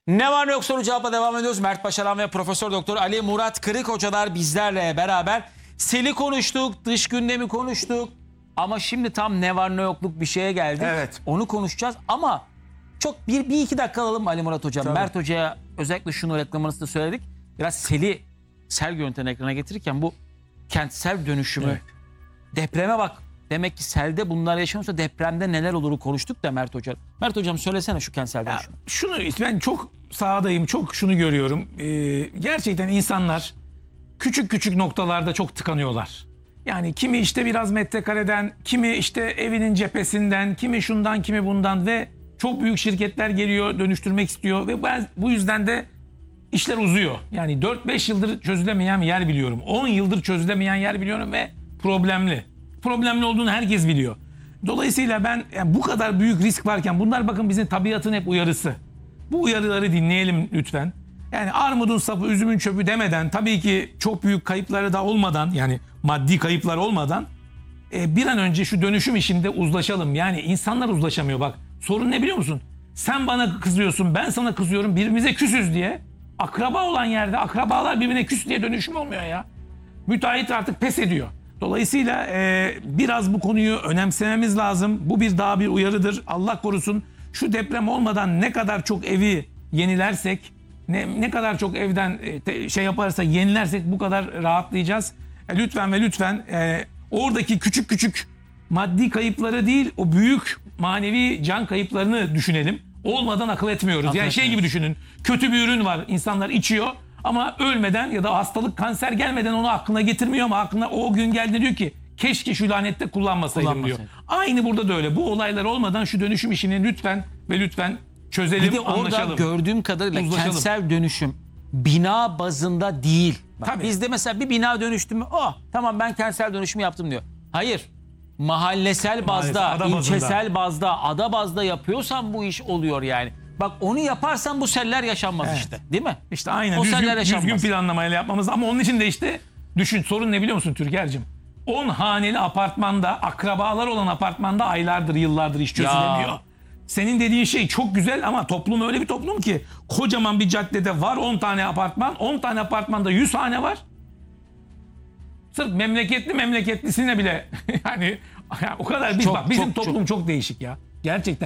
Ne var ne yok soru cevapla devam ediyoruz. Mert Başaran ve Profesör Doktor Ali Murat Kırık hocalar bizlerle beraber. Sel'i konuştuk, dış gündemi konuştuk. Ama şimdi tam ne var ne yokluk bir şeye geldik. Evet. Onu konuşacağız ama çok bir iki dakika alalım Ali Murat Hocam. Tabii. Mert Hoca'ya özellikle şunu reklamını da söyledik. Biraz sel görüntülerini ekrana getirirken bu kentsel dönüşümü, Evet. depreme bak. Demek ki selde bunlar yaşanıyorsa depremde neler olur konuştuk da Mert Hoca. Mert Hocam söylesene şu kentsel Ya dönüşümü. şunu ben çok sahadayım, çok şunu görüyorum. Gerçekten insanlar küçük küçük noktalarda çok tıkanıyorlar. Yani kimi işte biraz metrekareden, kimi işte evinin cephesinden, kimi şundan, kimi bundan ve çok büyük şirketler geliyor, dönüştürmek istiyor ve bu yüzden de işler uzuyor. Yani 4-5 yıldır çözülemeyen yer biliyorum. 10 yıldır çözülemeyen yer biliyorum ve problemli. Problemli olduğunu herkes biliyor. Dolayısıyla ben bu kadar büyük risk varken bunlar bakın bizim tabiatın hep uyarısı. Bu uyarıları dinleyelim lütfen. Yani armudun sapı, üzümün çöpü demeden tabii ki çok büyük kayıpları da olmadan yani maddi kayıplar olmadan bir an önce şu dönüşüm işinde uzlaşalım. Yani insanlar uzlaşamıyor bak. Sorun ne biliyor musun? Sen bana kızıyorsun, ben sana kızıyorum, birbirimize küsüz diye. Akraba olan yerde akrabalar birbirine küs diye dönüşüm olmuyor ya. Müteahhit artık pes ediyor. Dolayısıyla biraz bu konuyu önemsememiz lazım. Bu daha bir uyarıdır. Allah korusun şu deprem olmadan ne kadar çok evi yenilersek, ne kadar çok evden şey yaparsak, yenilersek bu kadar rahatlayacağız. Lütfen ve lütfen oradaki küçük küçük maddi kayıpları değil, o büyük manevi can kayıplarını düşünelim. Olmadan akıl etmiyoruz. Yani şey gibi düşünün. Kötü bir ürün var. İnsanlar içiyor. Ama ölmeden ya da hastalık, kanser gelmeden onu aklına getirmiyor ama aklına o gün geldi diyor ki keşke şu lanette kullanmasaydım diyor. Aynı burada da öyle. Bu olaylar olmadan şu dönüşüm işini lütfen ve lütfen çözelim, Bir de orada anlaşalım. gördüğüm kadarıyla Uzlaşalım. kentsel dönüşüm bina bazında değil. Bak, Tabii. bizde mesela bir bina dönüştü mü tamam ben kentsel dönüşümü yaptım diyor. Hayır. Mahallesel bazda, ada bazında. ilçesel bazda, ada bazda yapıyorsan bu iş oluyor yani. Bak onu yaparsan bu seller yaşanmaz Evet. işte. Değil mi? İşte aynen O seller düzgün yaşanmaz. planlamayla yapmamız ama onun için de işte düşün sorun ne biliyor musun Türker'cim? 10 haneli apartmanda, akrabalar olan apartmanda aylardır, yıllardır iş çözülemiyor. Ya. Senin dediğin şey çok güzel ama toplum öyle bir toplum ki kocaman bir caddede var 10 tane apartman, 10 tane apartmanda 100 hane var. Sırf memleketlisine bile yani o kadar Çok, bak bizim çok, toplum çok değişik ya. Gerçekten.